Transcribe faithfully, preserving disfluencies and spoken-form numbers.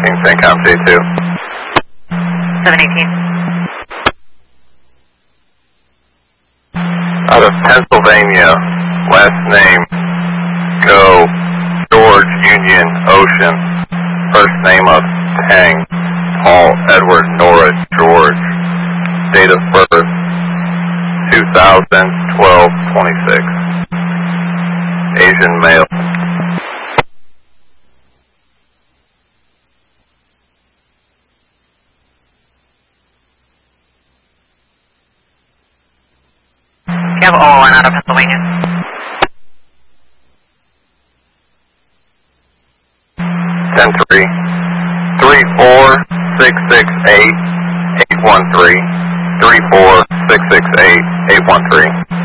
Kingston Count J two. seven eighteen. Out of Pennsylvania, last name, Go, George Union Ocean, first name of Tang, Paul Edward Nora George, date of birth, two thousand twelve twenty-six, Asian male. You have O one out of Pennsylvania. ten three, three four six six eight eight one three, three four six six eight eight one three.